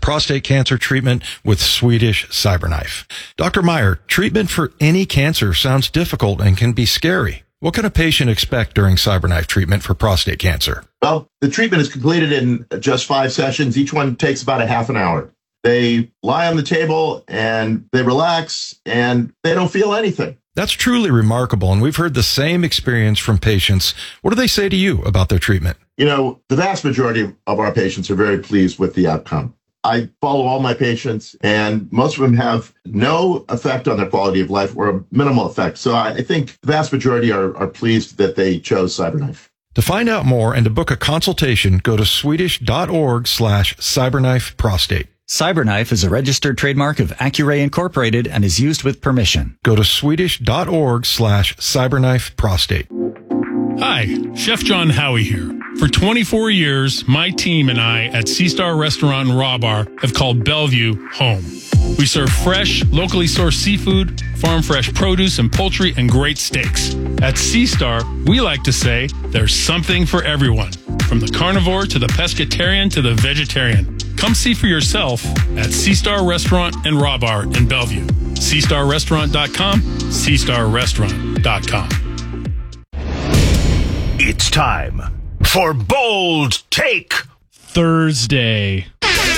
prostate cancer treatment with Swedish CyberKnife. Dr. Meyer, treatment for any cancer sounds difficult and can be scary. What can a patient expect during CyberKnife treatment for prostate cancer? Well, the treatment is completed in just 5 sessions. Each one takes about a half an hour. They lie on the table and they relax and they don't feel anything. That's truly remarkable, and we've heard the same experience from patients. What do they say to you about their treatment? You know, the vast majority of our patients are very pleased with the outcome. I follow all my patients, and most of them have no effect on their quality of life or a minimal effect. So I think the vast majority are pleased that they chose CyberKnife. To find out more and to book a consultation, go to swedish.org/CyberKnife prostate. CyberKnife is a registered trademark of Accuray Incorporated and is used with permission. Go to swedish.org/CyberKnife prostate. Hi, Chef John Howie here. For 24 years, my team and I at Sea Star Restaurant and Raw Bar have called Bellevue home. We serve fresh, locally sourced seafood, farm fresh produce and poultry, and great steaks. At Sea Star, we like to say there's something for everyone, from the carnivore to the pescatarian to the vegetarian. Come see for yourself at Sea Star Restaurant and Raw Bar in Bellevue. SeaStarRestaurant.com, SeaStarRestaurant.com. It's time for Bold Take Thursday.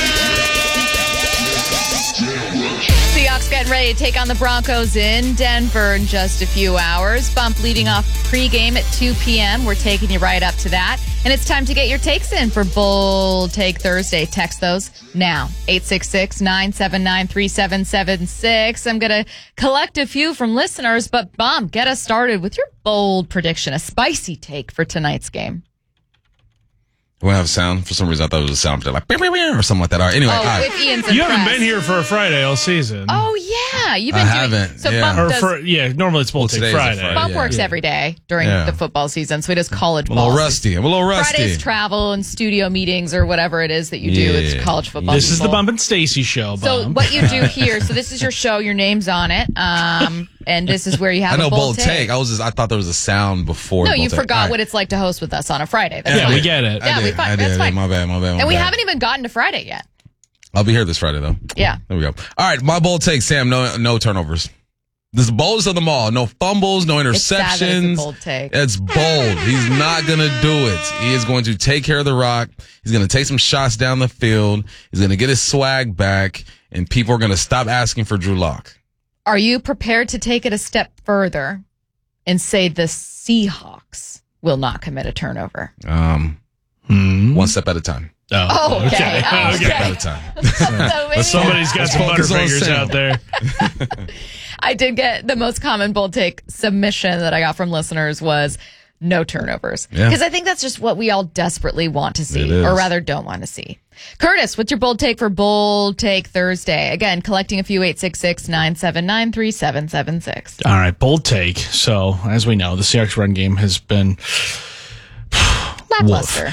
Seahawks getting ready to take on the Broncos in Denver in just a few hours. Bump leading off pregame at 2 p.m. We're taking you right up to that. And it's time to get your takes in for Bold Take Thursday. Text those now. 866-979-3776. I'm going to collect a few from listeners, but Bump, get us started with your bold prediction, a spicy take for tonight's game. Do I have a sound? For some reason, I thought it was a sound like or something like that. All right, anyway. Oh, with Ian's you haven't been here for a Friday all season. Oh, yeah. You've been haven't. So Yeah. Bump does, normally it's Bold Take Friday. Bump works every day during the football season, so he does college I'm ball. a little rusty. Fridays travel and studio meetings or whatever it is that you do. It's college football. This is the Bump and Stacy show, Bump. So what you do here, so this is your show, your name's on it, and this is where you have I know a bold take. I thought there was a sound before. No, Bold you Take. forgot All what right. it's like to host with us on a Friday. That's Yeah, fine. we get it. Yeah, that's fine. My bad. And we haven't even gotten to Friday yet. I'll be here this Friday, though. Yeah. There we go. All right, my bold take, Sam, no turnovers. This is the boldest of them all. No fumbles, no interceptions. It's bold take. It's bold. He's not going to do it. He is going to take care of the rock. He's going to take some shots down the field. He's going to get his swag back, and people are going to stop asking for Drew Lock. Are you prepared to take it a step further and say the Seahawks will not commit a turnover? One step at a time. Oh, okay. One step at a time. Somebody's got some focus on Butterfingers Sam. out there. I did get the most common bold take submission that I got from listeners was no turnovers. Yeah. Because I think that's just what we all desperately want to It see, is. or rather don't want to see. Curtis, what's your bold take for Bold Take Thursday? Again, collecting a few 866-979-3776. All right, bold take. So, as we know, the Seahawks run game has been Lackluster.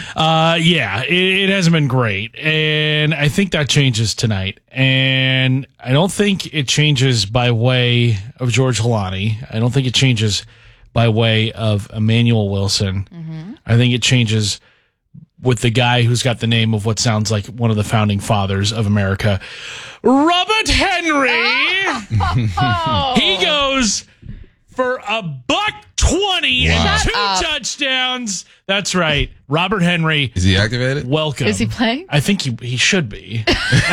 It hasn't been great. And I think that changes tonight. And I don't think it changes by way of George Holani. I don't think it changes by way of Emmanuel Wilson. I think it changes with the guy who's got the name of what sounds like one of the founding fathers of America, Robert Henry. He goes for $120 and 2 touchdowns. That's right. Robert Henry. Is he activated? Oh. Welcome. Is he playing? I think he should be.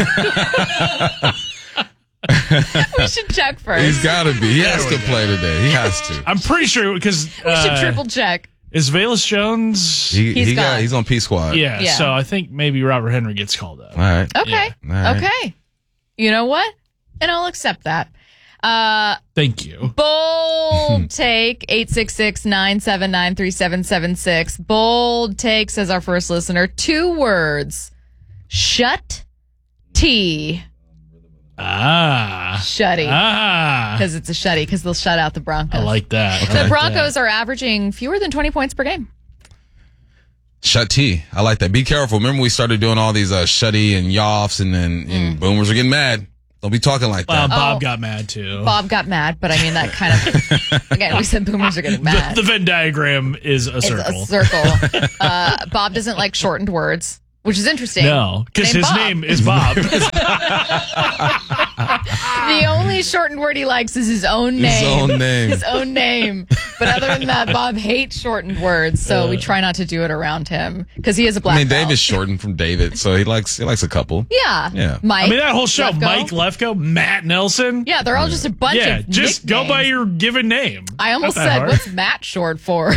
We should check first. He's got to be. He has to play today. He has to. I'm pretty sure because We should triple check. is Velus Jones. He's gone. He's on P Squad. Yeah, Yeah. so I think maybe Robert Henry gets called up. All right. Okay. Yeah. All right. Okay. You know what? And I'll accept that. Thank you. Bold take, 866-979-3776. Bold take, says our first listener. 2 words. Shut T. Shutty. Because it's a shutty, because they'll shut out the Broncos. I like that. The Broncos are averaging fewer than 20 points per game. Shut T. I like that. Be careful. Remember we started doing all these shutty and yoffs and then and boomers are getting mad. Don't be talking like Well, that. Bob got mad too. Bob got mad, but I mean, that kind of, again, we said boomers are getting mad. The Venn diagram is a circle. It's a circle. Bob doesn't like shortened words. which is interesting. No, because his Bob. name is Bob. The only shortened word he likes is his own name. His own name. His own name. But other than that, Bob hates shortened words, so we try not to do it around him because he is a black belt. David's shortened from David, so he likes a couple. Yeah. Mike. I mean, that whole show, Lefko. Mike Lefko, Matt Nelson. Yeah, they're all just a bunch of just go by nicknames. your given name. I almost Not that said, hard. what's Matt short for?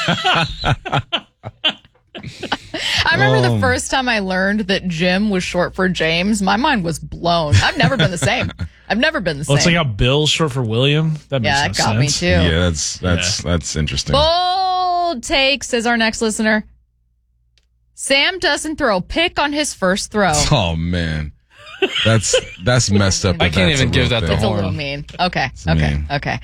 I remember the first time I learned that Jim was short for James, my mind was blown. I've never been the same. Well, it's like how Bill's short for William. That makes Yeah, no that got me sense. too. Yeah, that's interesting. Bold take, says our next listener. Sam doesn't throw a pick on his first throw. Oh man, that's messed up. I can't even give that the It's a horn. little mean. Okay. mean.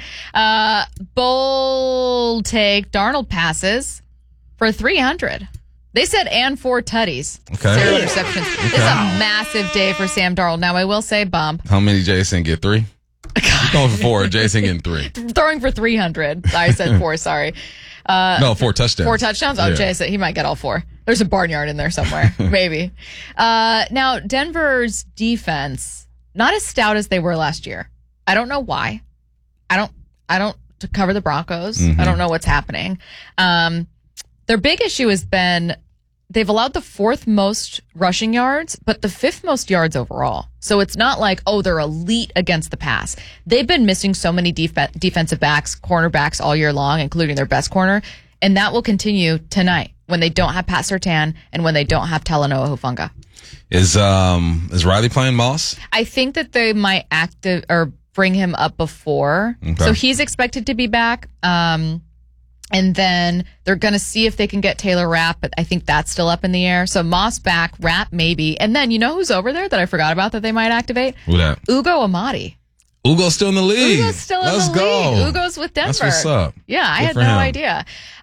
Bold take. Darnold passes for 300. They said and 4 tutties. Okay. 0 interceptions. This is a massive day for Sam Darnold. Now, I will say, Bob, How many Jason get? 3? He's going for 4. Jason getting 3. throwing for 300. I said 4, sorry. No, 4 touchdowns. 4 touchdowns? Oh, Yeah. Jason, he might get all 4. There's a barnyard in there somewhere. Maybe. Now, Denver's defense, not as stout as they were last year. I don't know why. I don't to cover the Broncos. I don't know what's happening. Their big issue has been they've allowed the 4th most rushing yards, but the 5th most yards overall. So it's not like, oh, they're elite against the pass. They've been missing so many defensive backs, cornerbacks all year long, including their best corner. And that will continue tonight when they don't have Pat Surtain and when they don't have Talanoa Hufanga. Is Riley playing Moss? I think that they might bring him up before. Okay. So he's expected to be back. And then they're going to see if they can get Taylor Rapp, but I think that's still up in the air. So Moss back, Rapp maybe. And then you know who's over there that I forgot about that they might activate? Who that? Ugo Amadi. Ugo's still in the league. Ugo's still in Let's the go. league. Ugo's with Denver. That's what's up. Yeah, I Good had for no him. idea.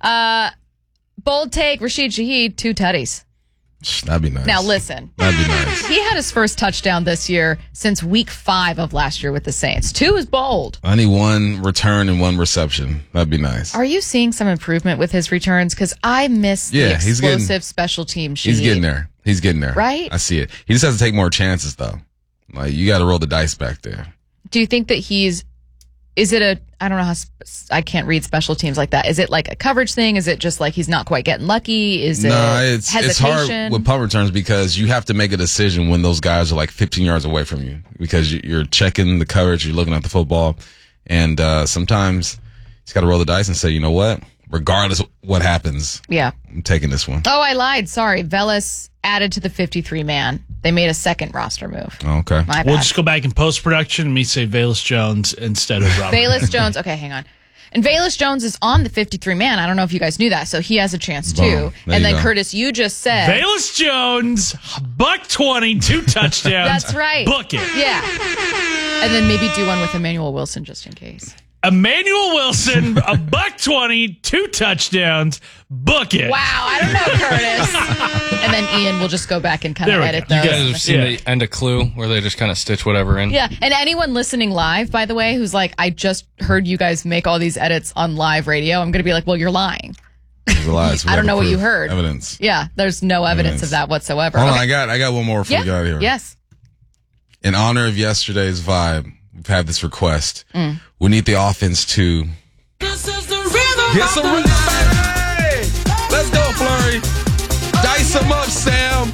Bold take, Rashid Shaheed, 2 tutties. That'd be nice. Now listen. That'd be nice. He had his first touchdown this year since week 5 of last year with the Saints. 2 is bold. I need 1 return and 1 reception. That'd be nice. Are you seeing some improvement with his returns? Because I miss the he's getting- explosive special team Shaheed. He's getting there. He's getting there. Right? I see it. He just has to take more chances, though. Like, you got to roll the dice back there. Do you think that is it I don't know how, I can't read special teams like that. Is it like a coverage thing? Is it just like he's not quite getting lucky? Is it it's hesitation? hard with punt returns because you have to make a decision when those guys are like 15 yards away from you because you're checking the coverage, you're looking at the football, and sometimes you just got to roll the dice and say, you know what? Regardless of what happens, Yeah. I'm taking this one. Oh, I lied. Sorry. Velas added to the 53-man. They made a second roster move. Okay. My bad. We'll just go back in post-production and me say Valus Jones instead of Robert. Valus Jones. Okay, hang on. And Valus Jones is on the 53-man. I don't know if you guys knew that, so he has a chance too. Boom. There And you then go. Curtis, you just said Valus Jones, $120, 2 touchdowns. That's right. Book it. Yeah. And then maybe do one with Emmanuel Wilson just in case. Emmanuel Wilson, $120, 2 touchdowns. Book it. Wow, I don't know, Curtis. And then Ian will just go back and kind There of we edit go. those. You guys have seen Yeah. the end of Clue where they just kind of stitch whatever in? Yeah, and anyone listening live, by the way, who's like, I just heard you guys make all these edits on live radio, I'm going to be like, well, you're lying. There's lies. We I don't have know what you proof. heard. Evidence. Yeah, there's no evidence Evidence. of that whatsoever. Hold on, Okay. I got one more before we get out of here. Yes. In honor of yesterday's vibe, we've had this request. Mm. We need the offense to get some rhythm, baby. Let's go, Flurry. Dice them up, Sam.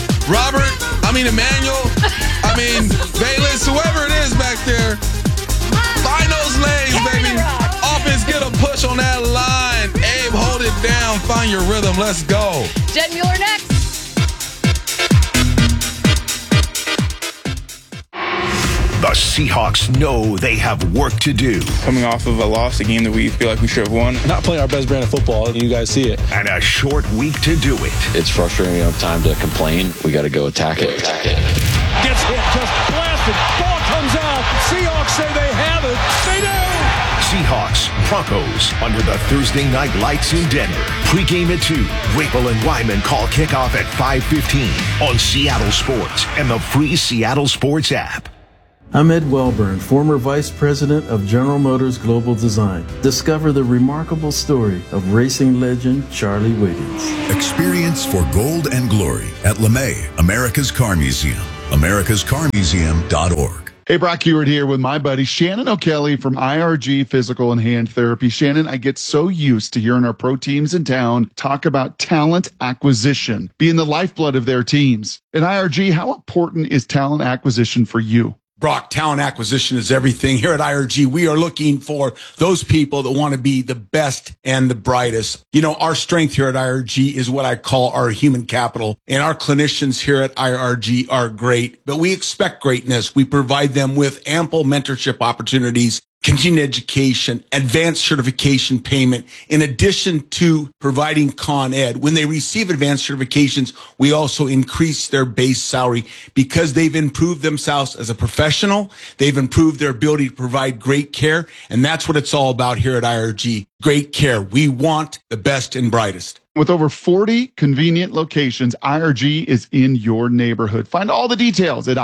Emmanuel. Bayless, whoever it is back there. Find those lanes, baby. Offense, get a push on that line. Abe, hold it down. Find your rhythm. Let's go. Jen Mueller next. The Seahawks know they have work to do. Coming off of a loss, a game that we feel like we should have won. Not playing our best brand of football, and you guys see it. And a short week to do it. It's frustrating. We don't have time to complain. We got to go attack it. Gets hit, just blasted. Ball comes out. Seahawks say they have it. They do. Seahawks, Broncos, under the Thursday night lights in Denver. Pre-game at 2. Rapel and Wyman call kickoff at 5:15 on Seattle Sports and the free Seattle Sports app. I'm Ed Welburn, former Vice President of General Motors Global Design. Discover the remarkable story of racing legend Charlie Wiggins. Experience for gold and glory at LeMay, America's Car Museum, americascarmuseum.org. Hey, Brock Hewitt here with my buddy Shannon O'Kelly from IRG Physical and Hand Therapy. Shannon, I get so used to hearing our pro teams in town talk about talent acquisition being the lifeblood of their teams. At IRG, how important is talent acquisition for you? Brock, talent acquisition is everything. Here at IRG, we are looking for those people that want to be the best and the brightest. You know, our strength here at IRG is what I call our human capital. And our clinicians here at IRG are great, but we expect greatness. We provide them with ample mentorship opportunities, continuing education, advanced certification payment, in addition to providing Con Ed. When they receive advanced certifications, we also increase their base salary because they've improved themselves as a professional. They've improved their ability to provide great care. And that's what it's all about here at IRG. Great care. We want the best and brightest. With over 40 convenient locations, IRG is in your neighborhood. Find all the details at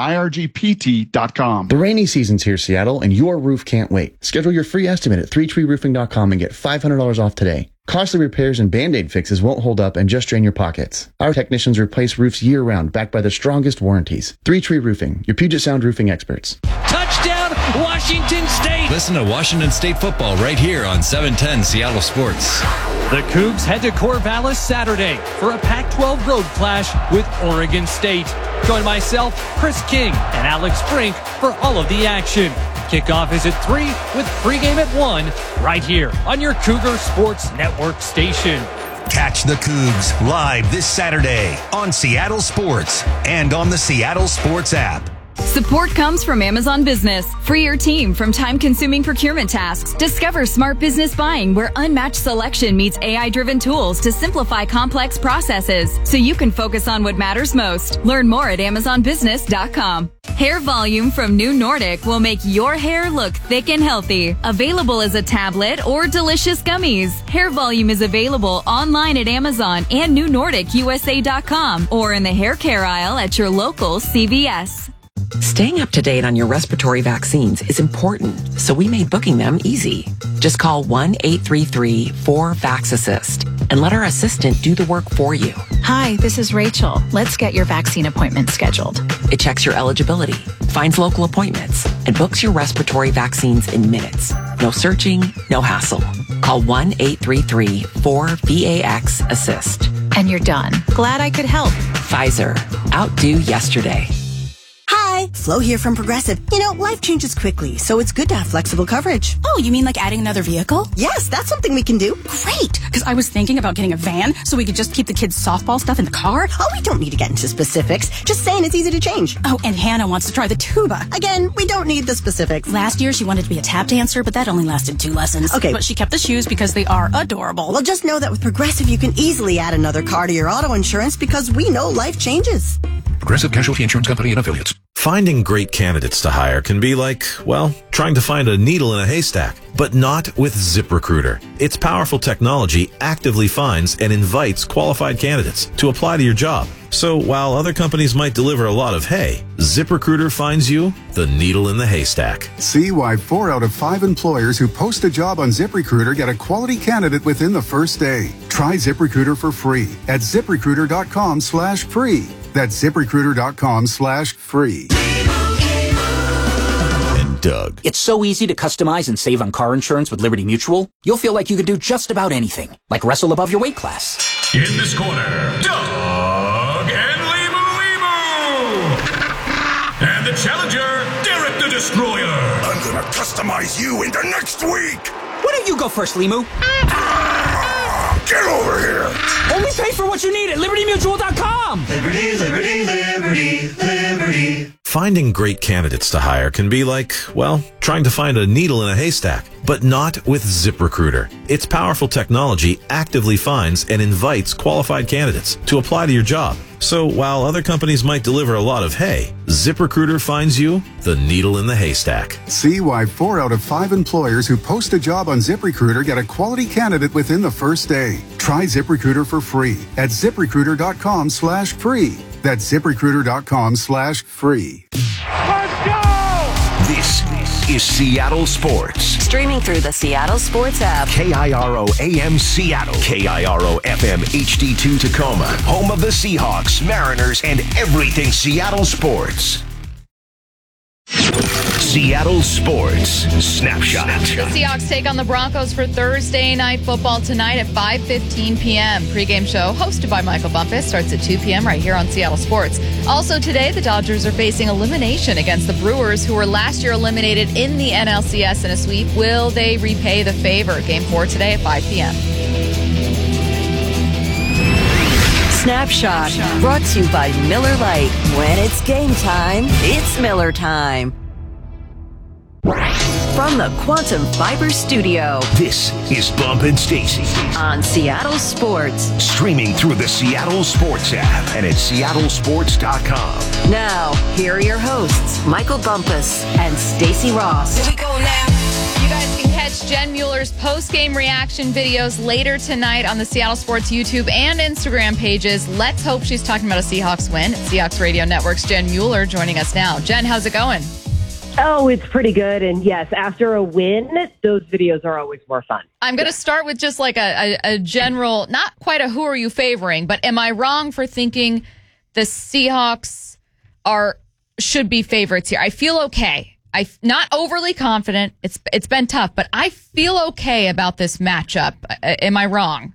irgpt.com. The rainy season's here, Seattle, and your roof can't wait. Schedule your free estimate at 3treeroofing.com and get $500 off today. Costly repairs and Band-Aid fixes won't hold up and just drain your pockets. Our technicians replace roofs year-round, backed by the strongest warranties. 3 Tree Roofing, your Puget Sound roofing experts. Touchdown, Washington State! Listen to Washington State football right here on 710 Seattle Sports. The Cougs head to Corvallis Saturday for a Pac-12 road clash with Oregon State. Join myself, Chris King, and Alex Brink for all of the action. Kickoff is at 3 with pregame at 1 right here on your Cougar Sports Network station. Catch the Cougs live this Saturday on Seattle Sports and on the Seattle Sports app. Support comes from Amazon Business. Free your team from time-consuming procurement tasks. Discover smart business buying where unmatched selection meets AI-driven tools to simplify complex processes so you can focus on what matters most. Learn more at amazonbusiness.com. Hair Volume from New Nordic will make your hair look thick and healthy. Available as a tablet or delicious gummies. Hair Volume is available online at Amazon and NewNordicUSA.com or in the hair care aisle at your local CVS. Staying up to date on your respiratory vaccines is important, so we made booking them easy. Just call 1-833-4VAX-ASSIST and let our assistant do the work for you. Hi, this is Rachel. Let's get your vaccine appointment scheduled. It checks your eligibility, finds local appointments, and books your respiratory vaccines in minutes. No searching, no hassle. Call 1-833-4VAX-ASSIST. And you're done. Glad I could help. Pfizer. Outdo yesterday. Hi, Flo here from Progressive. You know, life changes quickly, so it's good to have flexible coverage. Oh, you mean like adding another vehicle? Yes, that's something we can do. Great, because I was thinking about getting a van so we could just keep the kids' softball stuff in the car. Oh, we don't need to get into specifics. Just saying it's easy to change. Oh, and Hannah wants to try the tuba. Again, we don't need the specifics. Last year, she wanted to be a tap dancer, but that only lasted 2 lessons. Okay. But she kept the shoes because they are adorable. Well, just know that with Progressive, you can easily add another car to your auto insurance because we know life changes. Progressive Casualty Insurance Company and Affiliates. Finding great candidates to hire can be like, well, trying to find a needle in a haystack, but not with ZipRecruiter. Its powerful technology actively finds and invites qualified candidates to apply to your job. So while other companies might deliver a lot of hay, ZipRecruiter finds you the needle in the haystack. See why 4 out of 5 employers who post a job on ZipRecruiter get a quality candidate within the first day. Try ZipRecruiter for free at ZipRecruiter.com/free. That's ZipRecruiter.com/free. And Doug. It's so easy to customize and save on car insurance with Liberty Mutual. You'll feel like you can do just about anything, like wrestle above your weight class. In this corner, Doug and Limu. And the challenger, Derek the Destroyer. I'm gonna customize you into next week. Why don't you go first, Limu? Get over here. Only pay for what you need at LibertyMutual.com. Liberty, liberty, liberty, liberty. Finding great candidates to hire can be like, well, trying to find a needle in a haystack, but not with ZipRecruiter. Its powerful technology actively finds and invites qualified candidates to apply to your job. So while other companies might deliver a lot of hay, ZipRecruiter finds you the needle in the haystack. See why 4 out of 5 employers who post a job on ZipRecruiter get a quality candidate within the first day. Try ZipRecruiter for free at ZipRecruiter.com/free. That's ZipRecruiter.com/free. Let's go! This is Seattle Sports. Streaming through the Seattle Sports app. KIRO AM Seattle. KIRO FM HD2 Tacoma. Home of the Seahawks, Mariners, and everything Seattle sports. Seattle Sports Snapshot. The Seahawks take on the Broncos for Thursday Night Football tonight at 5:15 p.m. Pre-game show hosted by Michael Bumpus starts at 2 p.m. right here on Seattle Sports. Also today, the Dodgers are facing elimination against the Brewers, who were last year eliminated in the NLCS in a sweep. Will they repay the favor? Game 4 today at 5 p.m. Snapshot, brought to you by Miller Lite. When it's game time, it's Miller time. From the Quantum Fiber Studio, this is Bump and Stacy on Seattle Sports. Streaming through the Seattle Sports app and at seattlesports.com. Now, here are your hosts, Michael Bumpus and Stacy Ross. Here we go now. You guys can catch Jen Mueller's post-game reaction videos later tonight on the Seattle Sports YouTube and Instagram pages. Let's hope she's talking about a Seahawks win. It's Seahawks Radio Network's Jen Mueller joining us now. Jen, how's it going? Oh, it's pretty good. And yes, after a win, those videos are always more fun. I'm going to start with just like a general, not quite a who are you favoring, but am I wrong for thinking the Seahawks should be favorites here? I feel okay. I'm not overly confident. It's been tough, but I feel okay about this matchup. Am I wrong?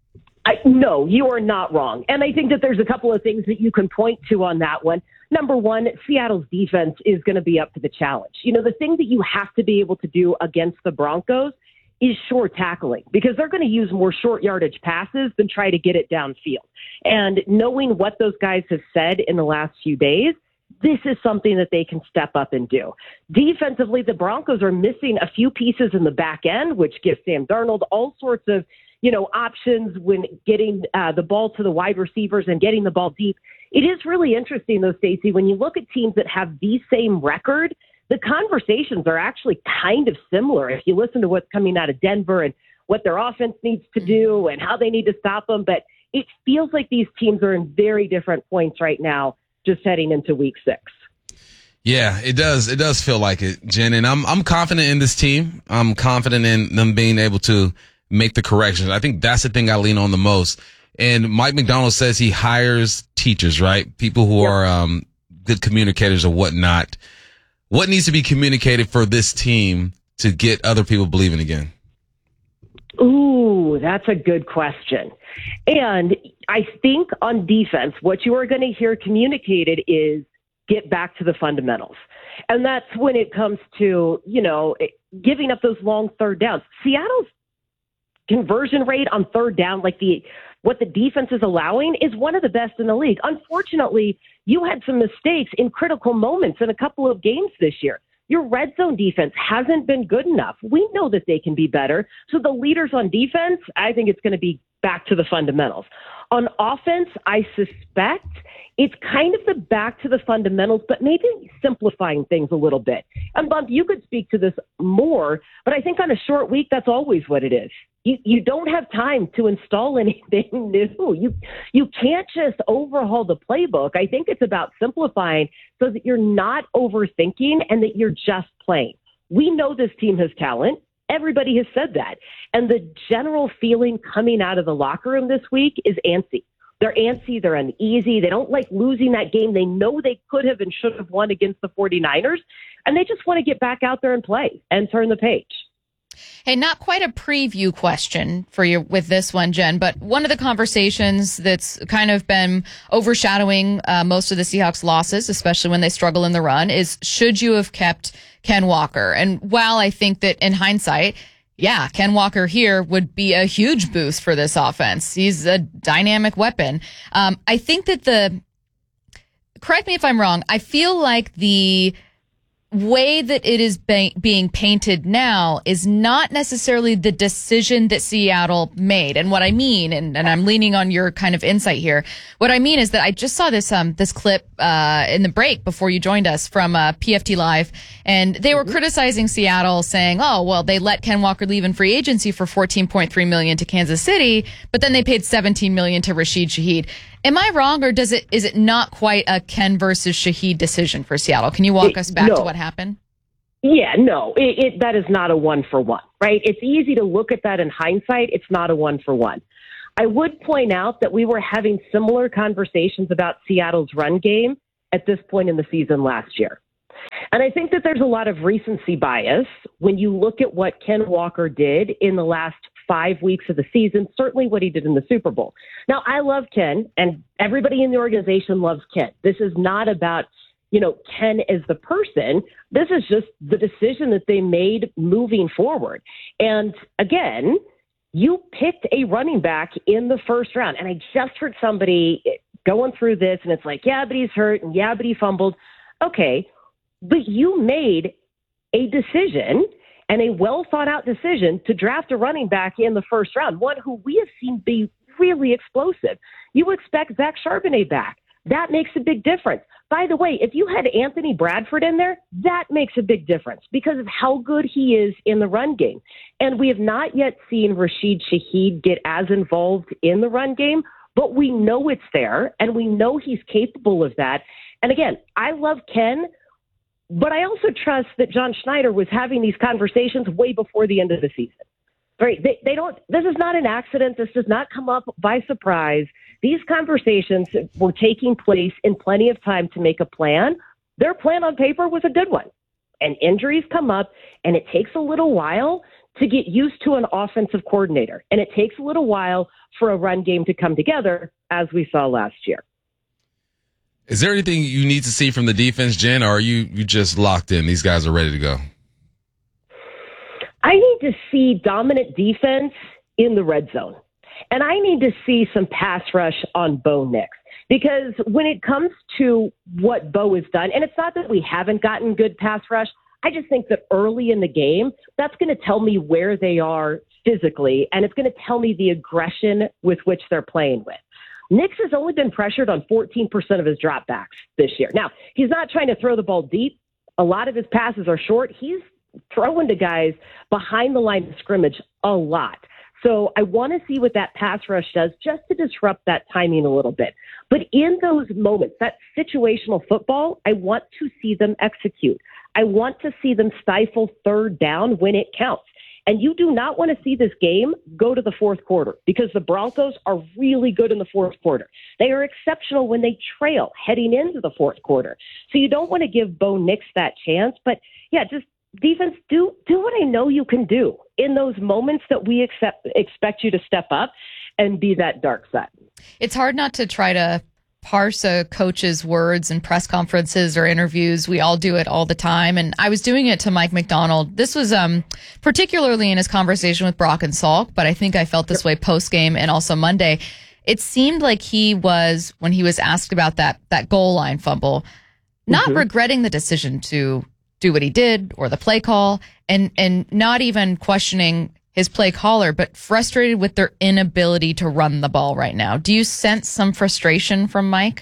No, you are not wrong. And I think that there's a couple of things that you can point to on that one. Number one, Seattle's defense is going to be up to the challenge. You know, the thing that you have to be able to do against the Broncos is short tackling, because they're going to use more short yardage passes than try to get it downfield. And knowing what those guys have said in the last few days, this is something that they can step up and do. Defensively, the Broncos are missing a few pieces in the back end, which gives Sam Darnold all sorts of, options when getting the ball to the wide receivers and getting the ball deep. It is really interesting, though, Stacey, when you look at teams that have the same record, the conversations are actually kind of similar. If you listen to what's coming out of Denver and what their offense needs to do and how they need to stop them, but it feels like these teams are in very different points right now, just heading into week 6. Yeah, it does. It does feel like it, Jen. And I'm confident in this team. I'm confident in them being able to make the corrections. I think that's the thing I lean on the most. And Mike McDonald says he hires teachers, right? People who are good communicators or whatnot. What needs to be communicated for this team to get other people believing again? Ooh, that's a good question. And I think on defense, what you are going to hear communicated is get back to the fundamentals. And that's when it comes to, giving up those long third downs. Seattle's conversion rate on third down, what the defense is allowing, is one of the best in the league. Unfortunately, you had some mistakes in critical moments in a couple of games this year. Your red zone defense hasn't been good enough. We know that they can be better. So the leaders on defense, I think it's going to be back to the fundamentals. On offense, I suspect it's kind of the back to the fundamentals, but maybe simplifying things a little bit. And Bump, you could speak to this more, but I think on a short week, that's always what it is. You don't have time to install anything new. You can't just overhaul the playbook. I think it's about simplifying so that you're not overthinking and that you're just playing. We know this team has talent. Everybody has said that. And the general feeling coming out of the locker room this week is antsy. They're antsy. They're uneasy. They don't like losing that game. They know they could have and should have won against the 49ers. And they just want to get back out there and play and turn the page. Hey, not quite a preview question for you with this one, Jen, but one of the conversations that's kind of been overshadowing most of the Seahawks losses, especially when they struggle in the run, is should you have kept Ken Walker? And while I think that in hindsight, yeah, Ken Walker here would be a huge boost for this offense. He's a dynamic weapon. I think that correct me if I'm wrong, I feel like the way that it is being painted now is not necessarily the decision that Seattle made. And what I mean, and I'm leaning on your kind of insight here, what I mean is that I just saw this clip in the break before you joined us from PFT Live, and they were criticizing Seattle, saying, oh, well, they let Ken Walker leave in free agency for $14.3 million to Kansas City, but then they paid $17 million to Rashid Shaheed. Am I wrong, or is it not quite a Ken versus Shaheed decision for Seattle? Can you walk us back to what happened? Yeah, no, that is not a 1-for-1, right? It's easy to look at that in hindsight. It's not a 1-for-1. I would point out that we were having similar conversations about Seattle's run game at this point in the season last year. And I think that there's a lot of recency bias when you look at what Ken Walker did in the last 5 weeks of the season, certainly what he did in the Super Bowl. Now, I love Ken, and everybody in the organization loves Ken. This is not about Ken as the person. This is just the decision that they made moving forward. And again, you picked a running back in the first round. And I just heard somebody going through this, and it's like, yeah, but he's hurt, and yeah, but he fumbled. Okay, but you made a decision, and a well-thought-out decision, to draft a running back in the first round, one who we have seen be really explosive. You expect Zach Charbonnet back. That makes a big difference. By the way, if you had Anthony Bradford in there, that makes a big difference because of how good he is in the run game. And we have not yet seen Rashid Shaheed get as involved in the run game, but we know it's there, and we know he's capable of that. And again, I love Ken, but I also trust that John Schneider was having these conversations way before the end of the season. Right? They don't. This is not an accident. This does not come up by surprise. These conversations were taking place in plenty of time to make a plan. Their plan on paper was a good one. And injuries come up, and it takes a little while to get used to an offensive coordinator. And it takes a little while for a run game to come together, as we saw last year. Is there anything you need to see from the defense, Jen, or are you just locked in? These guys are ready to go. I need to see dominant defense in the red zone. And I need to see some pass rush on Bo Nix. Because when it comes to what Bo has done, and it's not that we haven't gotten good pass rush, I just think that early in the game, that's going to tell me where they are physically, and it's going to tell me the aggression with which they're playing with. Nix has only been pressured on 14% of his dropbacks this year. Now, he's not trying to throw the ball deep. A lot of his passes are short. He's throwing to guys behind the line of scrimmage a lot. So I want to see what that pass rush does just to disrupt that timing a little bit. But in those moments, that situational football, I want to see them execute. I want to see them stifle third down when it counts. And you do not want to see this game go to the fourth quarter because the Broncos are really good in the fourth quarter. They are exceptional when they trail heading into the fourth quarter. So you don't want to give Bo Nix that chance. But, yeah, just defense, do what I know you can do in those moments that we expect you to step up and be that dark side. It's hard not to try to parse a coach's words in press conferences or interviews. We all do it all the time. And I was doing it to Mike McDonald. This was particularly in his conversation with Brock and Salk, but I think I felt this way post-game and also Monday. It seemed like he was, when he was asked about that goal line fumble, not regretting the decision to do what he did or the play call and not even questioning his play caller, but frustrated with their inability to run the ball right now. Do you sense some frustration from Mike?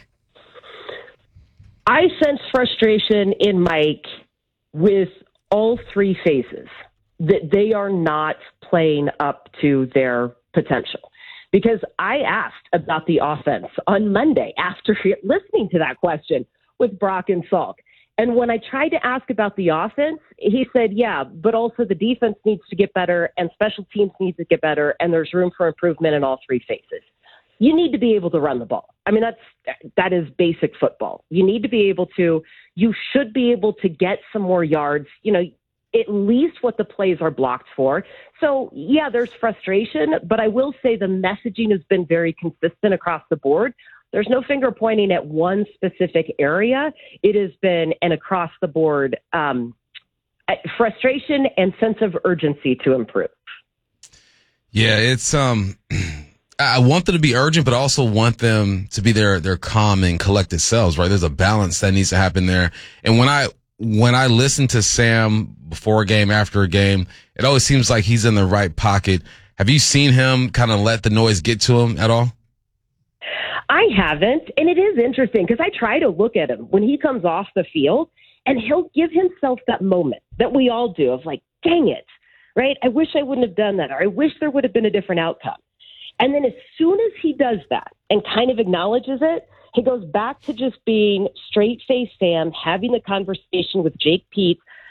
I sense frustration in Mike with all three phases, that they are not playing up to their potential. Because I asked about the offense on Monday after listening to that question with Brock and Salk. And when I tried to ask about the offense, he said, yeah, but also the defense needs to get better and special teams needs to get better, and there's room for improvement in all three phases. You need to be able to run the ball. I mean, that is basic football. You need to be able to, you should be able to get some more yards, at least what the plays are blocked for. So, yeah, there's frustration, but I will say the messaging has been very consistent across the board. There's no finger pointing at one specific area. It has been an across the board frustration and sense of urgency to improve. Yeah, it's I want them to be urgent, but also want them to be their calm and collected selves, right? There's a balance that needs to happen there. And when I listen to Sam before a game, after a game, it always seems like he's in the right pocket. Have you seen him kind of let the noise get to him at all? I haven't, and it is interesting because I try to look at him when he comes off the field, and he'll give himself that moment that we all do of like, dang it, right? I wish I wouldn't have done that, or I wish there would have been a different outcome. And then as soon as he does that and kind of acknowledges it, he goes back to just being straight-faced Sam, having the conversation with Jake Peetz,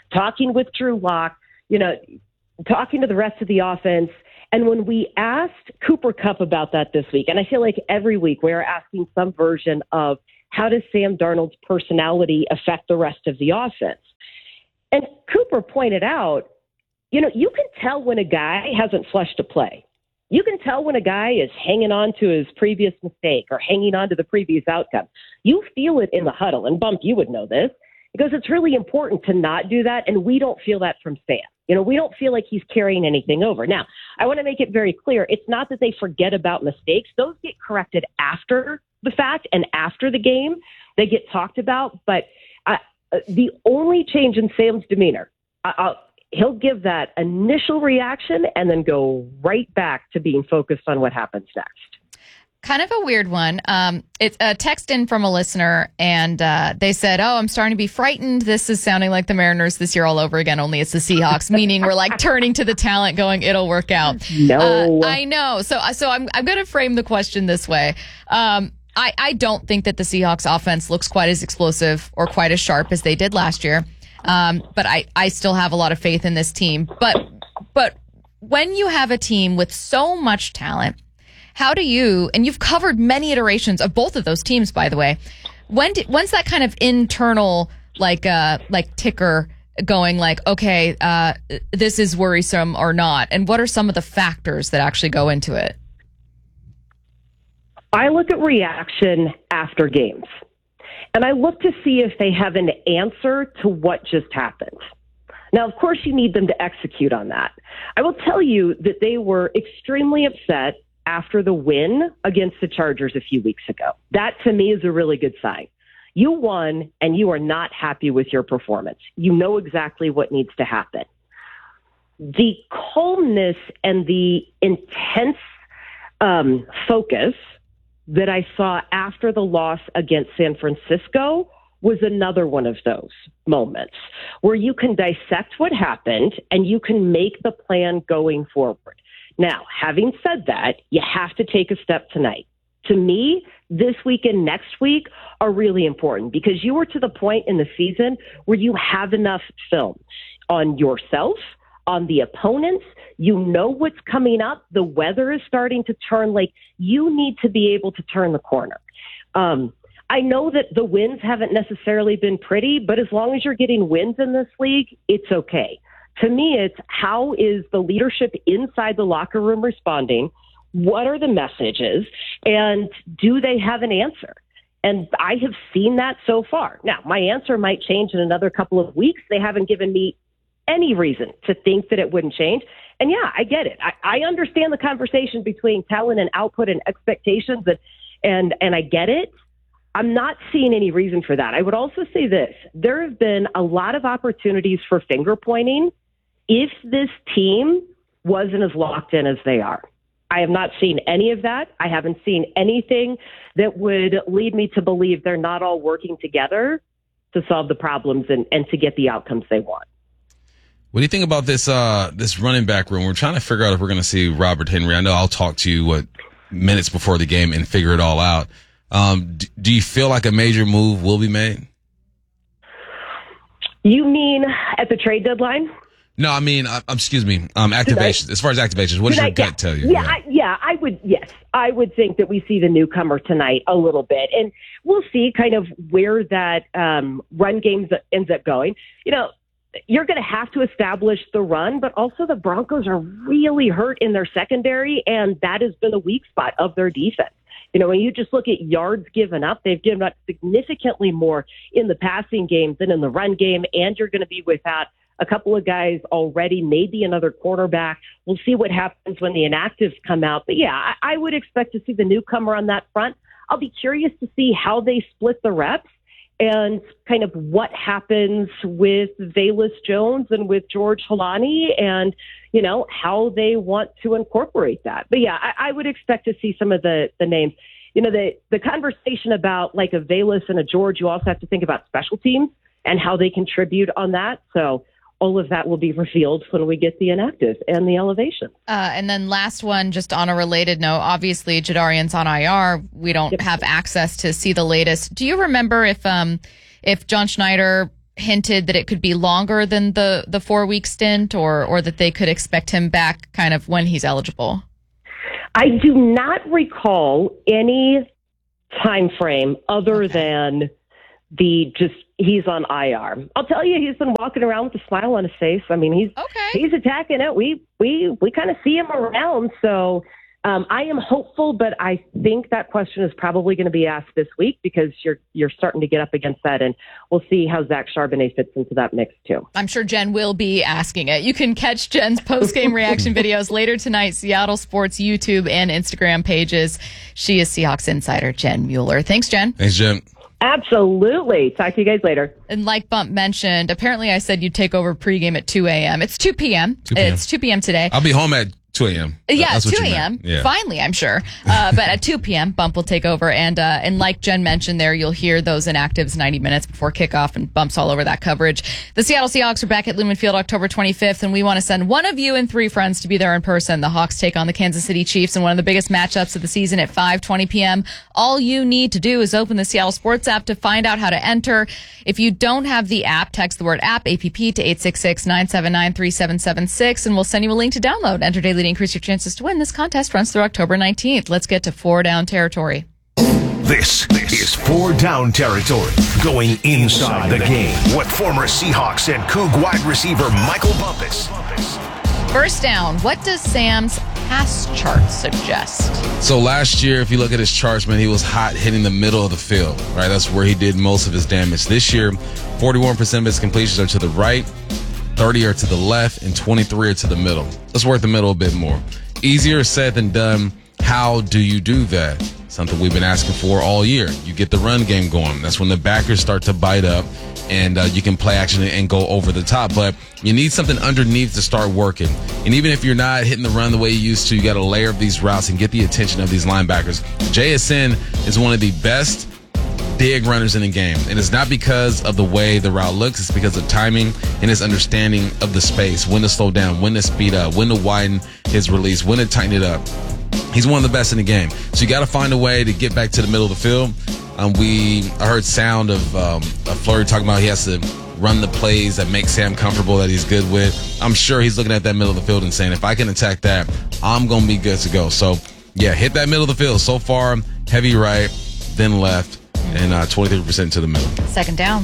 talking with Drew Lock, talking to the rest of the offense. And when we asked Cooper Kupp about that this week, and I feel like every week we are asking some version of how does Sam Darnold's personality affect the rest of the offense? And Cooper pointed out, you can tell when a guy hasn't flushed a play. You can tell when a guy is hanging on to his previous mistake or hanging on to the previous outcome. You feel it in the huddle. And Bump, you would know this, because it's really important to not do that. And we don't feel that from Sam. We don't feel like he's carrying anything over. Now, I want to make it very clear. It's not that they forget about mistakes. Those get corrected after the fact and after the game. They get talked about. But the only change in Sam's demeanor, he'll give that initial reaction and then go right back to being focused on what happens next. Kind of a weird one. It's a text in from a listener, and they said, I'm starting to be frightened. This is sounding like the Mariners this year all over again, only it's the Seahawks, meaning we're like turning to the talent going, it'll work out. No. I know. So I'm going to frame the question this way. I don't think that the Seahawks offense looks quite as explosive or quite as sharp as they did last year. But I still have a lot of faith in this team. But when you have a team with so much talent, how do you, and you've covered many iterations of both of those teams, by the way, when's that kind of internal like ticker going like, okay, this is worrisome or not? And what are some of the factors that actually go into it? I look at reaction after games. And I look to see if they have an answer to what just happened. Now, of course, you need them to execute on that. I will tell you that they were extremely upset after the win against the Chargers a few weeks ago. That, to me, is a really good sign. You won, and you are not happy with your performance. You know exactly what needs to happen. The calmness and the intense focus that I saw after the loss against San Francisco was another one of those moments where you can dissect what happened and you can make the plan going forward. Now, having said that, you have to take a step tonight. To me, this week and next week are really important because you are to the point in the season where you have enough film on yourself, on the opponents. You know what's coming up. The weather is starting to turn. Like, you need to be able to turn the corner. I know that the wins haven't necessarily been pretty, but as long as you're getting wins in this league, it's okay. To me, it's how is the leadership inside the locker room responding? What are the messages? And do they have an answer? And I have seen that so far. Now, my answer might change in another couple of weeks. They haven't given me any reason to think that it wouldn't change. And yeah, I get it. I understand the conversation between talent and output and expectations, and I get it. I'm not seeing any reason for that. I would also say this. There have been a lot of opportunities for finger pointing if this team wasn't as locked in as they are. I have not seen any of that. I haven't seen anything that would lead me to believe they're not all working together to solve the problems and to get the outcomes they want. What do you think about this running back room? We're trying to figure out if we're going to see Robert Henry. I know I'll talk to you minutes before the game and figure it all out. Do you feel like a major move will be made? You mean at the trade deadline? No, I mean, activations. As far as activations, what does your gut tell you? I would. Yes, I would think that we see the newcomer tonight a little bit, and we'll see kind of where that run game ends up going. You know, you're going to have to establish the run, but also the Broncos are really hurt in their secondary, and that has been a weak spot of their defense. You know, when you just look at yards given up, they've given up significantly more in the passing game than in the run game, and you're going to be without a couple of guys already, maybe another quarterback. We'll see what happens when the inactives come out. But yeah, I would expect to see the newcomer on that front. I'll be curious to see how they split the reps and kind of what happens with Velus Jones and with George Holani and, you know, how they want to incorporate that. But yeah, I would expect to see some of the names. You know, the conversation about like a Velus and a George, you also have to think about special teams and how they contribute on that. So all of that will be revealed when we get the inactive and the elevation. And then last one, just on a related note, obviously Jadarian's on IR. We don't have access to see the latest. Do you remember if John Schneider hinted that it could be longer than the 4-week stint, or that they could expect him back kind of when he's eligible? I do not recall any time frame other than he's on IR. I'll tell you, he's been walking around with a smile on his face. I mean, he's attacking it. We kind of see him around. So I am hopeful, but I think that question is probably going to be asked this week because you're starting to get up against that, and we'll see how Zach Charbonnet fits into that mix too. I'm sure Jen will be asking it. You can catch Jen's post-game reaction videos later tonight, Seattle Sports YouTube and Instagram pages. She is Seahawks insider Jen Mueller. Thanks, Jen. Thanks, Jen. Absolutely. Talk to you guys later. And like Bump mentioned, apparently I said you'd take over pregame at 2 a.m. It's 2 p.m. It's 2 p.m. today. I'll be home at 2 a.m. Yeah, That's 2 a.m. Yeah. Finally, I'm sure. But at 2 p.m., Bump will take over. And like Jen mentioned there, you'll hear those inactives 90 minutes before kickoff, and Bump's all over that coverage. The Seattle Seahawks are back at Lumen Field October 25th, and we want to send one of you and 3 friends to be there in person. The Hawks take on the Kansas City Chiefs in one of the biggest matchups of the season at 5:20 p.m. All you need to do is open the Seattle Sports app to find out how to enter. If you don't have the app, text the word app, APP, to 866-979-3776, and we'll send you a link to download. Enter daily to increase your chances to win. This contest runs through October 19th. Let's get to 4 down territory. This is 4 down territory, going inside the game with former Seahawks and Coug wide receiver Michael Bumpus. First down, what does Sam's pass chart suggest? So last year, if you look at his charts, man, he was hot hitting the middle of the field, right? That's where he did most of his damage. This year, 41% of his completions are to the right, 30 are to the left, and 23 are to the middle. Let's work the middle a bit more. Easier said than done. How do you do that? Something we've been asking for all year. You get the run game going. That's when the backers start to bite up, and you can play action and go over the top. But you need something underneath to start working. And even if you're not hitting the run the way you used to, you got to layer up these routes and get the attention of these linebackers. JSN is one of the best big runners in the game. And it's not because of the way the route looks. It's because of timing and his understanding of the space, when to slow down, when to speed up, when to widen his release, when to tighten it up. He's one of the best in the game. So you got to find a way to get back to the middle of the field. I heard sound of Fleury talking about he has to run the plays that make Sam comfortable, that he's good with. I'm sure he's looking at that middle of the field and saying, if I can attack that, I'm going to be good to go. So, yeah, hit that middle of the field. So far, heavy right, then left, and 23% to the middle. Second down.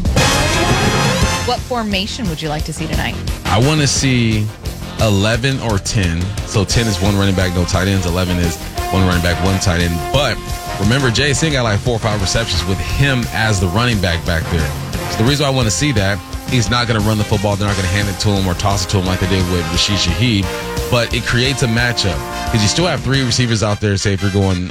What formation would you like to see tonight? I want to see 11 or 10. So 10 is one running back, no tight ends. 11 is one running back, one tight end. But remember, JSN got like 4 or 5 receptions with him as the running back back there. So the reason why I want to see that, he's not going to run the football. They're not going to hand it to him or toss it to him like they did with Rashid Shaheed. But it creates a matchup because you still have 3 receivers out there, say if you're going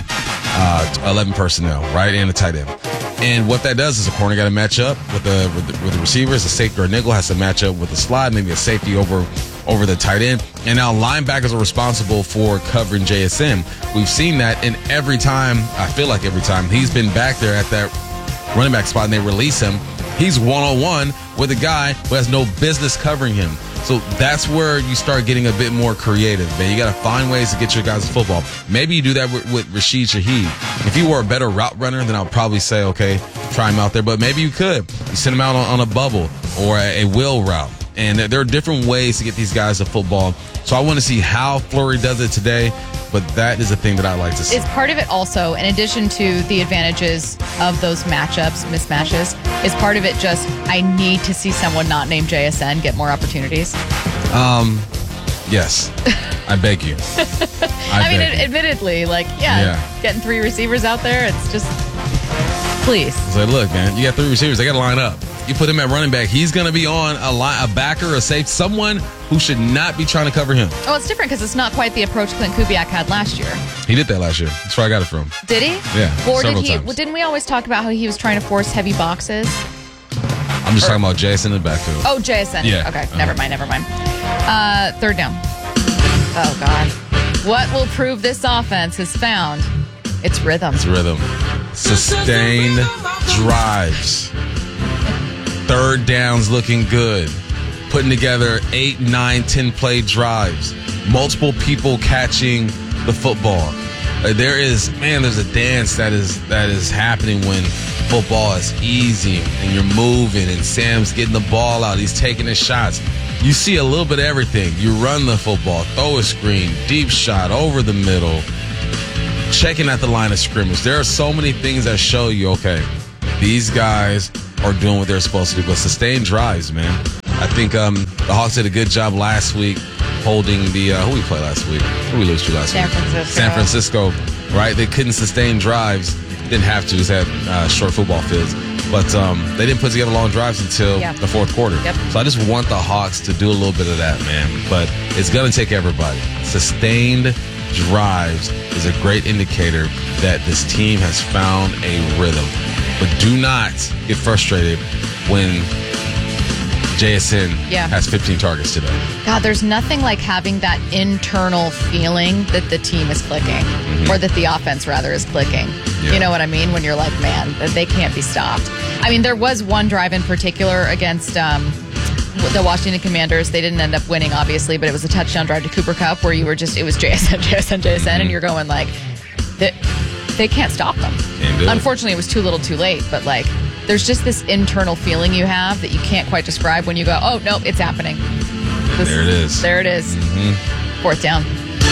11 personnel, right, and a tight end. And what that does is a corner got to match up with the receivers. A safety or nickel has to match up with the slot, maybe a safety over the tight end. And now linebackers are responsible for covering JSN. We've seen that, and every time, I feel like every time, he's been back there at that running back spot and they release him, he's one-on-one with a guy who has no business covering him. So that's where you start getting a bit more creative, man. You got to find ways to get your guys to football. Maybe you do that with Rashid Shaheed. If you were a better route runner, then I'll probably say, okay, try him out there. But maybe you could. You send him out on a bubble or a wheel route. And there are different ways to get these guys to football. So I want to see how Fleury does it today. But that is a thing that I like to see. Is part of it also, in addition to the advantages of those matchups, mismatches, is part of it just, I need to see someone not named JSN get more opportunities? Yes. I beg you. I mean, admittedly, getting 3 receivers out there, it's just, please. So look, man, you got 3 receivers. They got to line up. You put him at running back, he's going to be on a backer, a safe, someone who should not be trying to cover him. Oh, it's different because it's not quite the approach Clint Kubiak had last year. He did that last year. That's where I got it from. Did he? Yeah, or several times. Didn't we always talk about how he was trying to force heavy boxes? I'm just talking about JSN in the backfield. Oh, JSN. Yeah. Okay, never mind. Third down. Oh, God. What will prove this offense has found its rhythm? It's rhythm. Sustained drives. Third downs looking good. Putting together 8, 9, 10 play drives. Multiple people catching the football. There's a dance that is happening when football is easy and you're moving and Sam's getting the ball out. He's taking his shots. You see a little bit of everything. You run the football, throw a screen, deep shot, over the middle, checking at the line of scrimmage. There are so many things that show you, okay, these guys are doing what they're supposed to do. But sustained drives, man. I think the Hawks did a good job last week holding the who we played last week? Who we lose to last week? San Francisco, right? They couldn't sustain drives. Didn't have to. Just had short football fields. But they didn't put together long drives until the fourth quarter. Yep. So I just want the Hawks to do a little bit of that, man. But it's going to take everybody. Sustained drives is a great indicator that this team has found a rhythm. But do not get frustrated when JSN has 15 targets today. God, there's nothing like having that internal feeling that the team is clicking, or that the offense, rather, is clicking. Yeah. You know what I mean? When you're like, man, they can't be stopped. I mean, there was one drive in particular against the Washington Commanders. They didn't end up winning, obviously, but it was a touchdown drive to Cooper Kupp where it was JSN, and you're going like, they can't stop them. Unfortunately, it was too little too late, but like, there's just this internal feeling you have that you can't quite describe when you go, oh, no, it's happening. There it is. There it is. Fourth down.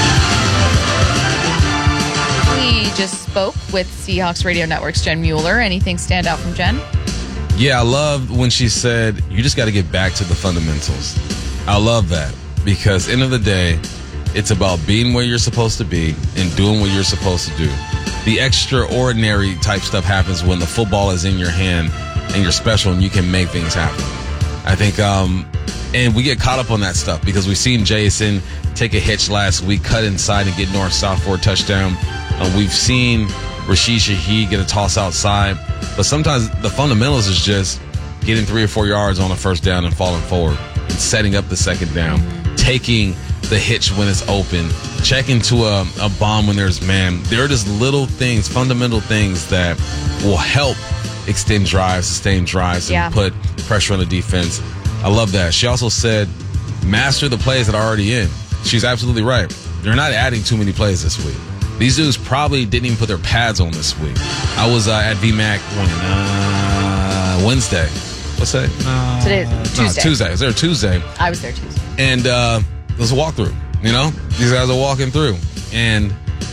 We just spoke with Seahawks Radio Network's Jen Mueller. Anything stand out from Jen? Yeah, I love when she said, you just got to get back to the fundamentals. I love that because end of the day, it's about being where you're supposed to be and doing what you're supposed to do. The extraordinary type stuff happens when the football is in your hand and you're special and you can make things happen. I think, and we get caught up on that stuff because we've seen Jason take a hitch last week, cut inside and get north-south for a touchdown. We've seen Rashid Shaheed get a toss outside. But sometimes the fundamentals is just getting 3 or 4 yards on a first down and falling forward and setting up the second down, taking the hitch when it's open, checking to a bomb when there's man. There are just little things, fundamental things that will help extend drives, sustain drives, and put pressure on the defense. I love that. She also said, master the plays that are already in. She's absolutely right. They're not adding too many plays this week. These dudes probably didn't even put their pads on this week. I was at VMAC Wednesday. What's that? Today, Tuesday. Tuesday. I was there Tuesday. I was there Tuesday. And it was a walkthrough. You know, these guys are walking through, and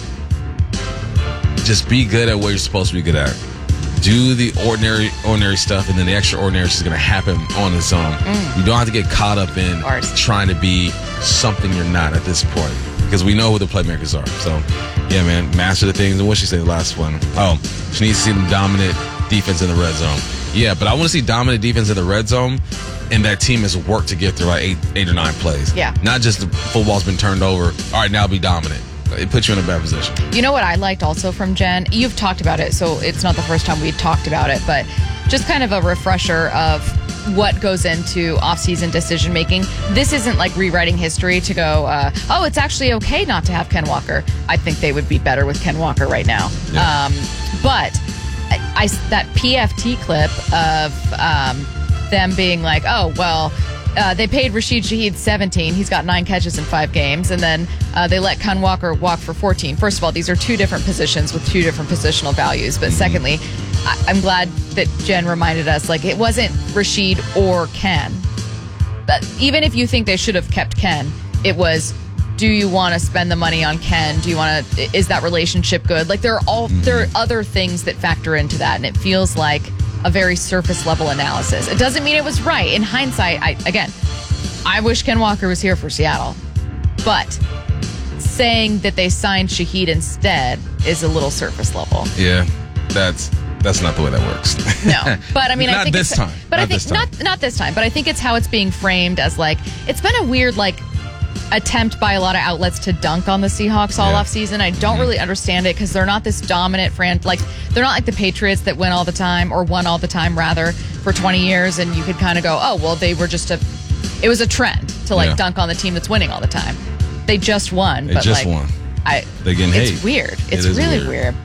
just be good at what you're supposed to be good at. Do the ordinary stuff, and then the extraordinary is going to happen on its own. You don't have to get caught up in trying to be something you're not at this point, because we know who the playmakers are. So, yeah, man, master the things. And what she say the last one? Oh, she needs to see them dominant defense in the red zone. Yeah, but I want to see dominant defense in the red zone. And that team has worked to get through like eight or 9 plays. Yeah. Not just the football's been turned over. All right, now be dominant. It puts you in a bad position. You know what I liked also from Jen? You've talked about it, so it's not the first time we've talked about it, but just kind of a refresher of what goes into off-season decision-making. This isn't like rewriting history to go, oh, it's actually okay not to have Ken Walker. I think they would be better with Ken Walker right now. Yeah. But that PFT clip of them being like, oh, well, they paid Rashid Shaheed 17. He's got 9 catches in 5 games. And then they let Ken Walker walk for 14. First of all, these are 2 different positions with 2 different positional values. But secondly, I'm glad that Jen reminded us, like, it wasn't Rashid or Ken. But even if you think they should have kept Ken, it was, do you want to spend the money on Ken? Do you want to, is that relationship good? Like, there are other things that factor into that. And it feels like a very surface level analysis. It doesn't mean it was right. In hindsight, I wish Ken Walker was here for Seattle. But saying that they signed Shaheed instead is a little surface level. Yeah, that's not the way that works. No, but I mean, I think this time. But I think not this time. But I think it's how it's being framed as like it's been a weird like attempt by a lot of outlets to dunk on the Seahawks all off season. I don't really understand it because they're not this dominant franchise. Like they're not like the Patriots that win all the time or won all the time rather for 20 years, and you could kind of go, oh well, they were just it was a trend to like dunk on the team that's winning all the time. They just won. They just won. They're getting hate. It's weird. It's really weird.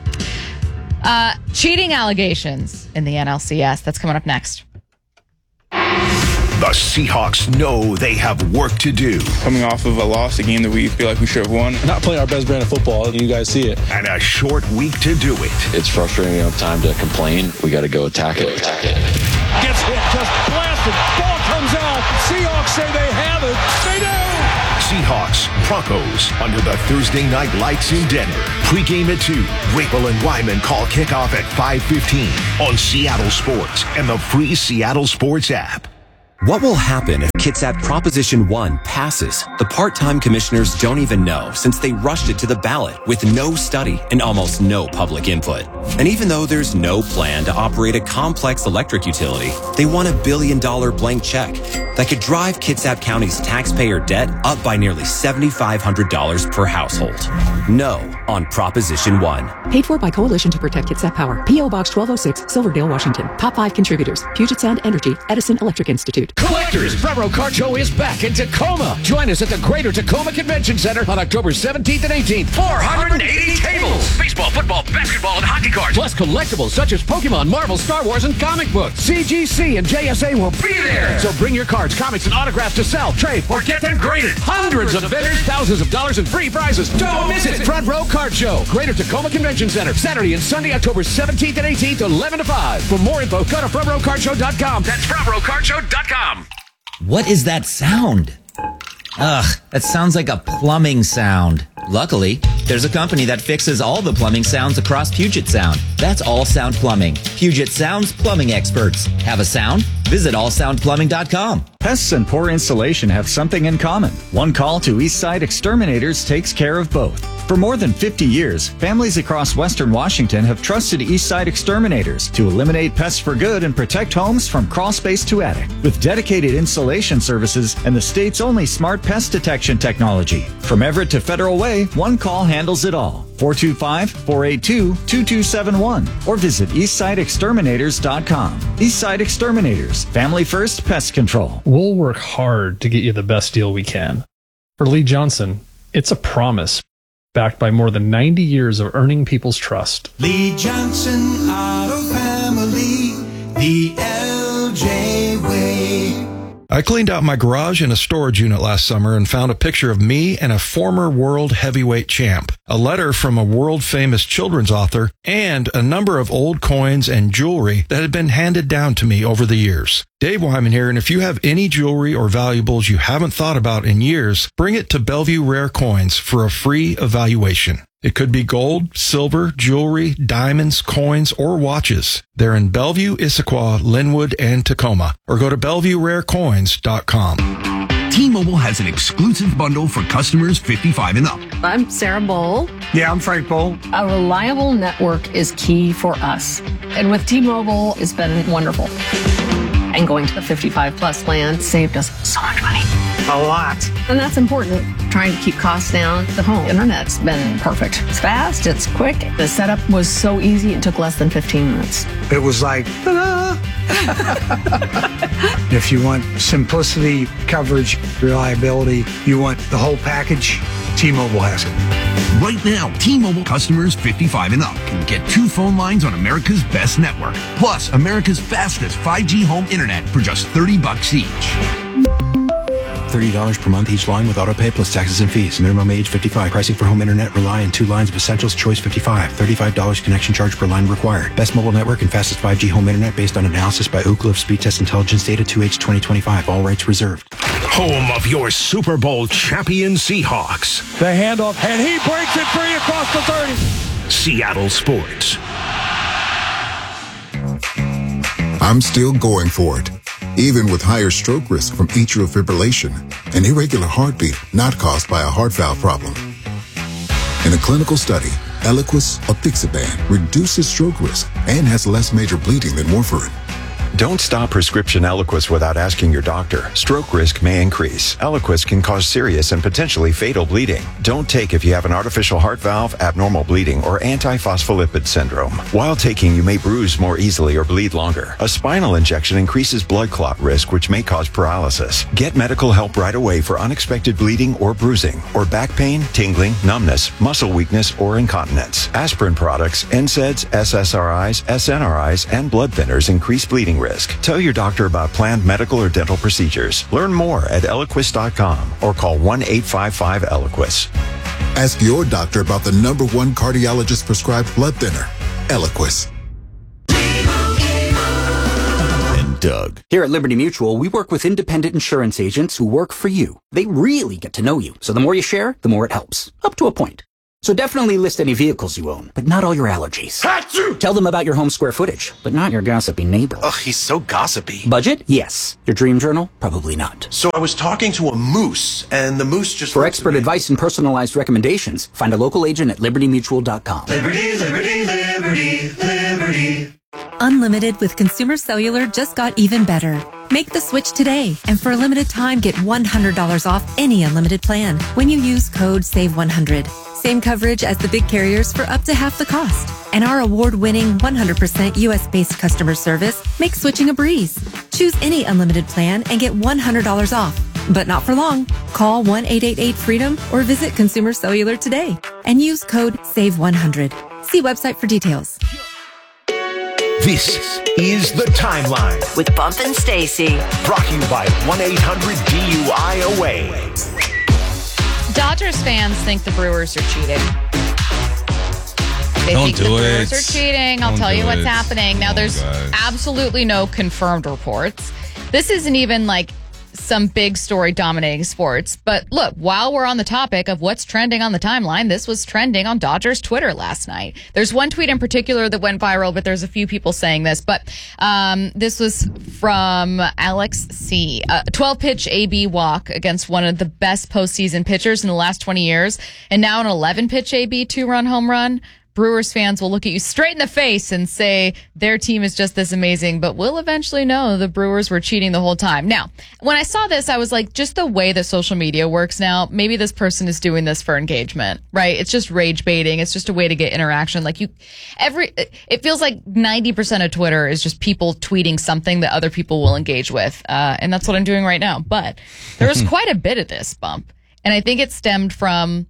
Cheating allegations in the NLCS. That's coming up next. The Seahawks know they have work to do. Coming off of a loss, a game that we feel like we should have won. Not playing our best brand of football, and you guys see it. And a short week to do it. It's frustrating. We don't have time to complain. We got to go attack it. Gets hit, just blasted. Ball comes out. Seahawks say they have it. They do. Seahawks, Broncos, under the Thursday night lights in Denver. Pre-game at 2. Rapel and Wyman call kickoff at 5:15 on Seattle Sports and the free Seattle Sports app. What will happen if Kitsap Proposition 1 passes? The part-time commissioners don't even know, since they rushed it to the ballot with no study and almost no public input. And even though there's no plan to operate a complex electric utility, they want $1 billion blank check that could drive Kitsap County's taxpayer debt up by nearly $7,500 per household. No on Proposition 1. Paid for by Coalition to Protect Kitsap Power. P.O. Box 1206, Silverdale, Washington. Top 5 contributors: Puget Sound Energy, Edison Electric Institute. Collectors, Front Row Car Show is back in Tacoma. Join us at the Greater Tacoma Convention Center on October 17th and 18th. 480 tables. Baseball, football, basketball, and hockey cards. Plus collectibles such as Pokemon, Marvel, Star Wars, and comic books. CGC and JSA will be there. So bring your cards, comics, and autographs to sell, trade, or get them graded. Hundreds of vendors, thousands of dollars in free prizes. Don't miss it. Front Row Card Show. Greater Tacoma Convention Center. Saturday and Sunday, October 17th and 18th, 11 to 5. For more info, go to frontrowcardshow.com. That's frontrowcardshow.com. What is that sound? Ugh, that sounds like a plumbing sound. Luckily, there's a company that fixes all the plumbing sounds across Puget Sound. That's All Sound Plumbing. Puget Sound's plumbing experts. Have a sound? Visit allsoundplumbing.com. Pests and poor installation have something in common. One call to Eastside Exterminators takes care of both. For more than 50 years, families across Western Washington have trusted Eastside Exterminators to eliminate pests for good and protect homes from crawl space to attic. With dedicated installation services and the state's only smart pest detection technology. From Everett to Federal Way, one call handles it all. 425-482-2271 or visit eastsideexterminators.com. Eastside Exterminators, family first pest control. We'll work hard to get you the best deal we can. For Lee Johnson, it's a promise backed by more than 90 years of earning people's trust. Lee Johnson Auto Family, the LJ way. I cleaned out my garage and a storage unit last summer and found a picture of me and a former world heavyweight champ, a letter from a world-famous children's author, and a number of old coins and jewelry that had been handed down to me over the years. Dave Wyman here, and if you have any jewelry or valuables you haven't thought about in years, bring it to Bellevue Rare Coins for a free evaluation. It could be gold, silver, jewelry, diamonds, coins, or watches. They're in Bellevue, Issaquah, Linwood, and Tacoma. Or go to BellevueRareCoins.com. T-Mobile has an exclusive bundle for customers 55 and up. I'm Sarah Bowl. Yeah, I'm Frank Bowl. A reliable network is key for us. And with T-Mobile, it's been wonderful. And going to the 55 plus plan saved us so much money. A lot. And that's important. Trying to keep costs down. The home internet's been perfect. It's fast, it's quick. The setup was so easy, it took less than 15 minutes. It was like, ta-da! If you want simplicity, coverage, reliability, you want the whole package, T-Mobile has it. Right now, T-Mobile customers 55 and up can get 2 phone lines on America's best network, plus America's fastest 5G home internet for just $30 each. $30 per month each line with autopay plus taxes and fees. Minimum age 55. Pricing for home internet rely on 2 lines of Essentials Choice 55. $35 connection charge per line required. Best mobile network and fastest 5G home internet based on analysis by Ookla of Speed Test Intelligence data 2H 2025. All rights reserved. Home of your Super Bowl champion Seahawks. The handoff, and he breaks it free across the 30. Seattle Sports. I'm still going for it. Even with higher stroke risk from atrial fibrillation, an irregular heartbeat not caused by a heart valve problem. In a clinical study, Eliquis apixaban reduces stroke risk and has less major bleeding than warfarin. Don't stop prescription Eliquis without asking your doctor. Stroke risk may increase. Eliquis can cause serious and potentially fatal bleeding. Don't take if you have an artificial heart valve, abnormal bleeding, or antiphospholipid syndrome. While taking, you may bruise more easily or bleed longer. A spinal injection increases blood clot risk, which may cause paralysis. Get medical help right away for unexpected bleeding or bruising, or back pain, tingling, numbness, muscle weakness, or incontinence. Aspirin products, NSAIDs, SSRIs, SNRIs, and blood thinners increase bleeding risk. Tell your doctor about planned medical or dental procedures. Learn more at Eliquis.com or call 1-855-ELIQUIS. Ask your doctor about the #1 cardiologist prescribed blood thinner, Eliquis. Doug. Here at Liberty Mutual, we work with independent insurance agents who work for you. They really get to know you. So the more you share, the more it helps. Up to a point. So definitely list any vehicles you own, but not all your allergies. Achoo! Tell them about your home square footage, but not your gossipy neighbor. Ugh, he's so gossipy. Budget? Yes. Your dream journal? Probably not. So I was talking to a moose, and the moose just... For expert advice and personalized recommendations, find a local agent at libertymutual.com. Liberty, liberty, liberty, liberty. Unlimited with Consumer Cellular just got even better. Make the switch today, and for a limited time, get $100 off any unlimited plan when you use code SAVE100. Same coverage as the big carriers for up to half the cost. And our award-winning 100% U.S.-based customer service makes switching a breeze. Choose any unlimited plan and get $100 off. But not for long. Call 1-888-FREEDOM or visit Consumer Cellular today and use code SAVE100. See website for details. This is The Timeline with Bump and Stacy. Brought to you by 1-800-DUI-AWAY. Dodgers fans think the Brewers are cheating. They think the Brewers are cheating. I'll tell you what's happening. Now, there's absolutely no confirmed reports. This isn't even like some big story dominating sports. But look, while we're on the topic of what's trending on the timeline, this was trending on Dodgers Twitter last night. There's one tweet in particular that went viral, but there's a few people saying this. But this was from Alex C. A 12-pitch AB walk against one of the best postseason pitchers in the last 20 years. And now an 11-pitch AB two-run home run. Brewers fans will look at you straight in the face and say their team is just this amazing, but we'll eventually know the Brewers were cheating the whole time. Now, when I saw this, I was like, just the way that social media works now, maybe this person is doing this for engagement, right? It's just rage baiting. It's just a way to get interaction. Like it feels like 90% of Twitter is just people tweeting something that other people will engage with. And that's what I'm doing right now. But there was quite a bit of this, Bump. And I think it stemmed from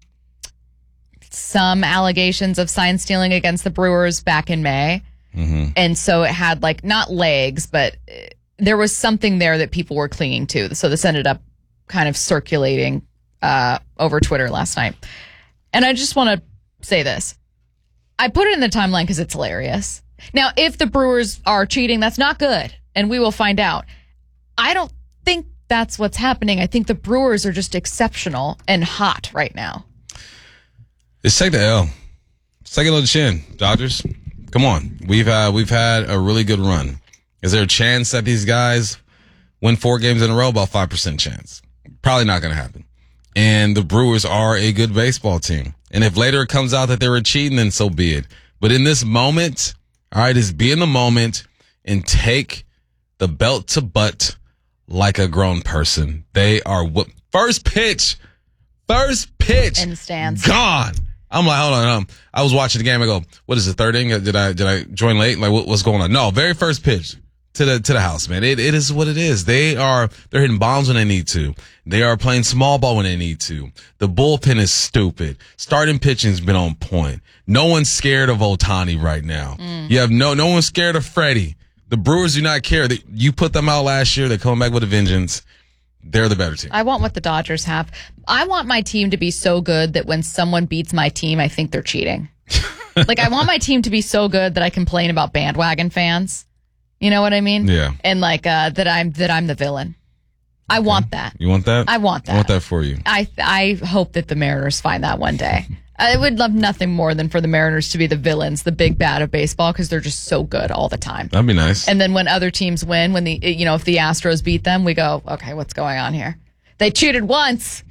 some allegations of sign stealing against the Brewers back in May. Mm-hmm. And so it had like not legs, but there was something there that people were clinging to. So this ended up kind of circulating over Twitter last night. And I just want to say this. I put it in the timeline because it's hilarious. Now, if the Brewers are cheating, that's not good. And we will find out. I don't think that's what's happening. I think the Brewers are just exceptional and hot right now. Just take the L. Just take it on the chin, Dodgers. Come on. We've had a really good run. Is there a chance that these guys win 4 games in a row? About 5% chance. Probably not going to happen. And the Brewers are a good baseball team. And if later it comes out that they were cheating, then so be it. But in this moment, all right, is be in the moment and take the belt to butt like a grown person. They are first pitch. In the stands. Gone. I'm like, hold on. I was watching the game. I go, what is the third inning? Did I join late? Like, what's going on? No, very first pitch to the house, man. It is what it is. They're hitting bombs when they need to. They are playing small ball when they need to. The bullpen is stupid. Starting pitching's been on point. No one's scared of Ohtani right now. You have no one's scared of Freddie. The Brewers do not care. You put them out last year. They're coming back with a vengeance. They're the better team. I want what the Dodgers have. I want my team to be so good that when someone beats my team, I think they're cheating. Like, I want my team to be so good that I complain about bandwagon fans. You know what I mean? Yeah. And like that I'm the villain. Okay. I want that. You want that? I want that. I want that for you. I hope that the Mariners find that one day. I would love nothing more than for the Mariners to be the villains, the big bad of baseball, because they're just so good all the time. That'd be nice. And then when other teams win, when if the Astros beat them, we go, okay, what's going on here? They cheated once.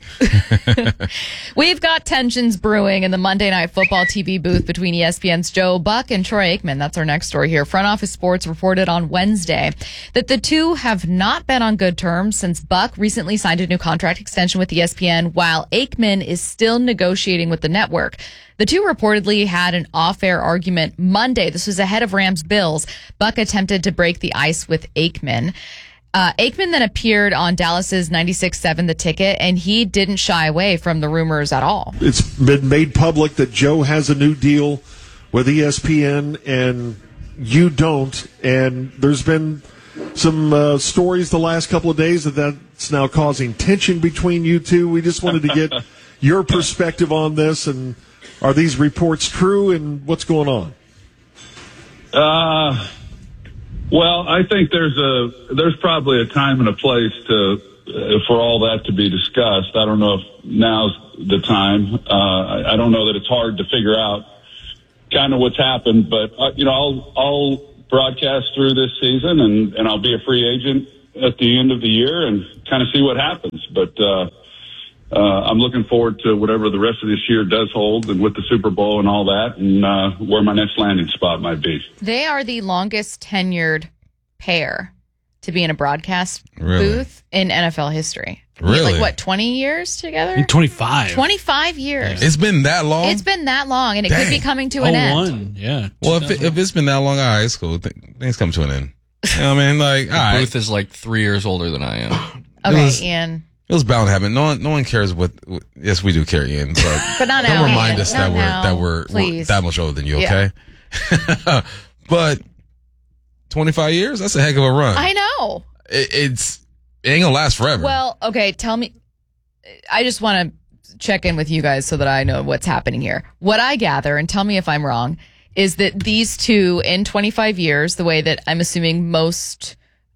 We've got tensions brewing in the Monday Night Football TV booth between ESPN's Joe Buck and Troy Aikman. That's our next story here. Front Office Sports reported on Wednesday that the two have not been on good terms since Buck recently signed a new contract extension with ESPN, while Aikman is still negotiating with the network. The two reportedly had an off-air argument Monday. This was ahead of Rams-Bills. Buck attempted to break the ice with Aikman. Aikman then appeared on Dallas's 96.7 The Ticket, and he didn't shy away from the rumors at all. It's been made public that Joe has a new deal with ESPN, and you don't. And there's been some stories the last couple of days that's now causing tension between you two. We just wanted to get your perspective on this, and are these reports true, and what's going on? Well, I think there's probably a time and a place for all that to be discussed. I don't know if now's the time. I don't know that it's hard to figure out kind of what's happened, but I'll broadcast through this season, and I'll be a free agent at the end of the year and kind of see what happens. But I'm looking forward to whatever the rest of this year does hold, and with the Super Bowl and all that, and where my next landing spot might be. They are the longest tenured pair to be in a broadcast booth in NFL history. Really? Like, what, 20 years together? 25. 25 years. It's been that long? It's been that long, and it could be coming to an end. Yeah. Well, if it's been that long out of high school, things come to an end. You know what I mean? Like, all right. Booth is like 3 years older than I am. Okay, Ian. It was bound to happen. No one cares what. Yes, we do care, Ian. But not now. Don't remind Ian. us Not that we're that much older than you. Okay. Yeah. But 25 years. That's a heck of a run. I know. It ain't gonna last forever. Well, okay. Tell me. I just want to check in with you guys so that I know what's happening here. What I gather, and tell me if I'm wrong, is that these two in 25 years, the way that I'm assuming most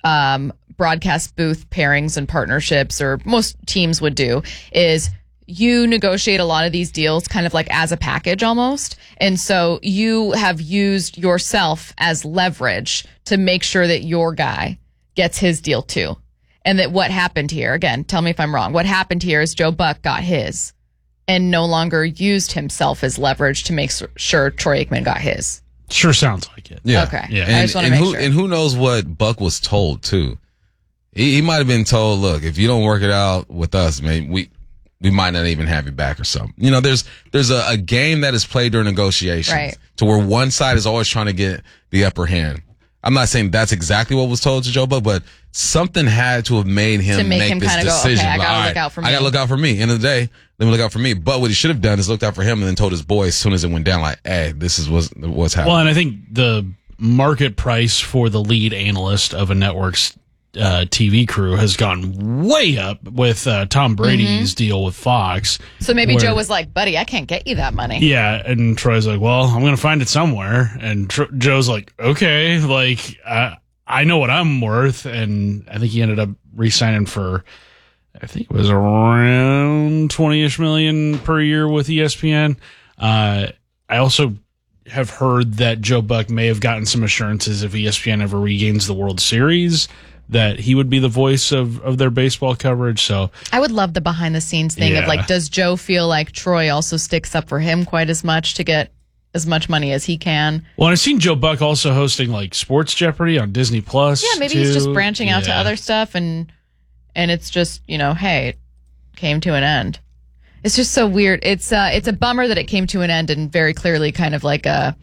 broadcast booth pairings and partnerships, or most teams would do, is you negotiate a lot of these deals kind of like as a package almost. And so you have used yourself as leverage to make sure that your guy gets his deal too. And that what happened here, again, tell me if I'm wrong, what happened here is Joe Buck got his and no longer used himself as leverage to make sure Troy Aikman got his. Sure sounds like it. Yeah. Okay. Yeah. I just want to make sure. And who knows what Buck was told too. He might have been told, look, if you don't work it out with us, man, we might not even have you back or something. You know, there's a game that is played during negotiations, right, to where one side is always trying to get the upper hand. I'm not saying that's exactly what was told to Joe Buck, but something had to have made him make this decision. Go, okay, I gotta look out for me. I gotta look out for me. End of the day, let me look out for me. But what he should have done is looked out for him and then told his boy as soon as it went down, like, hey, this is what's happening. Well, and I think the market price for the lead analyst of a network's TV crew has gone way up with Tom Brady's deal with Fox. So maybe Joe was like, buddy, I can't get you that money. Yeah, and Troy's like, well, I'm going to find it somewhere. And Joe's like, okay, like, I know what I'm worth. And I think he ended up re-signing for, I think it was around 20-ish million per year with ESPN. I also have heard that Joe Buck may have gotten some assurances if ESPN ever regains the World Series that he would be the voice of their baseball coverage. So I would love the behind the scenes thing of like, does Joe feel like Troy also sticks up for him quite as much to get as much money as he can? Well, I've seen Joe Buck also hosting like Sports Jeopardy on Disney Plus. Yeah, maybe he's just branching out to other stuff, and it's just, hey, it came to an end. It's just so weird. It's a bummer that it came to an end in very clearly kind of like a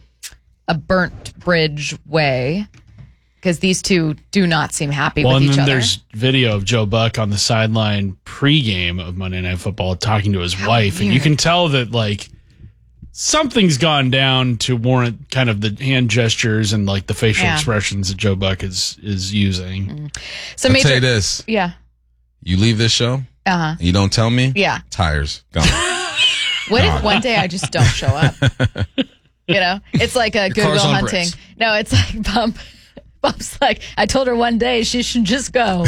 burnt bridge way, because these two do not seem happy with each other. Well, and then there's video of Joe Buck on the sideline pregame of Monday Night Football talking to his wife, and you can tell that like something's gone down to warrant kind of the hand gestures and like the facial expressions that Joe Buck is using. Mm-hmm. So I'll tell you this. Yeah. You leave this show, you don't tell me, tires, gone. What if one day I just don't show up? It's like a Goodwill Hunting. Bricks. No, it's like Bump's like, I told her one day she should just go.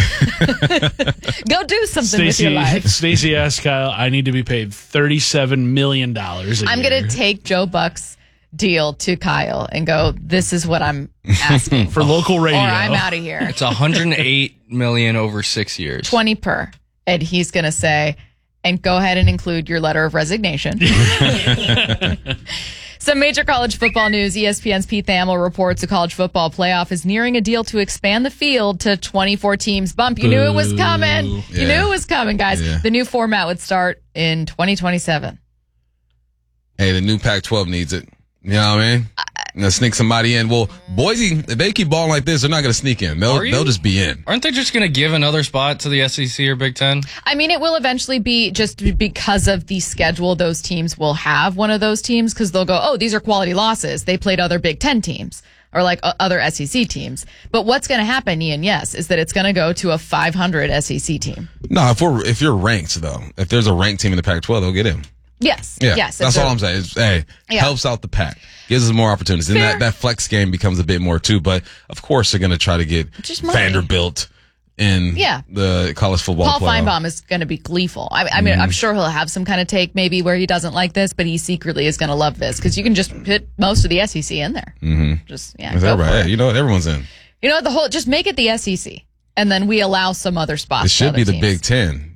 Go do something with your life. Stacey asked Kyle, I need to be paid $37 million a year. I'm going to take Joe Buck's deal to Kyle and go, this is what I'm asking for local radio. Or I'm out of here. It's $108 million over 6 years. 20 per. And he's going to say, and go ahead and include your letter of resignation. Some major college football news. ESPN's Pete Thamel reports the college football playoff is nearing a deal to expand the field to 24 teams. Bump, you knew it was coming. Yeah. You knew it was coming, guys. Yeah. The new format would start in 2027. Hey, the new Pac-12 needs it. You know what I mean? Gonna sneak somebody in. Well, Boise, if they keep balling like this, they're not gonna sneak in. They'll just be in. Aren't they just gonna give another spot to the SEC or Big Ten? I mean, it will eventually be just because of the schedule. Those teams will have one of those teams because they'll go, oh, these are quality losses. They played other Big Ten teams. or like other SEC teams. But what's going to happen, Ian, yes, is that it's going to go to a 500 SEC team. No, if you're ranked, though, if there's a ranked team in the Pac-12, they'll get in. Yes. Yeah, yes. that's all I'm saying. Helps out the Pac, gives us more opportunities, and that flex game becomes a bit more too. But of course, they're going to try to get Vanderbilt in the college football. Paul Feinbaum is going to be gleeful. I mean, I'm sure he'll have some kind of take maybe where he doesn't like this, but he secretly is going to love this because you can just put most of the SEC in there. Mm-hmm. Just you know what? Everyone's in. You know what? Just make it the SEC, and then we allow some other spots. It should be the teams. Big Ten.